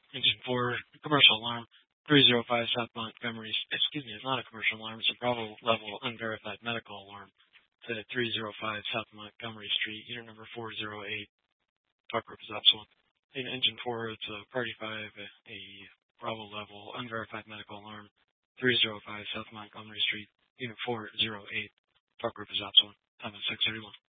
Engine 4, commercial alarm, 305 South Montgomery. Excuse me, it's not a commercial alarm. It's a Bravo level unverified medical alarm to 305 South Montgomery Street, unit number 408. Talk group is Epsilon. In Engine 4, it's a Party 5, a Bravo level unverified medical alarm, 305 South Montgomery Street, unit 408. Talk group is Epsilon. Time is 6:31.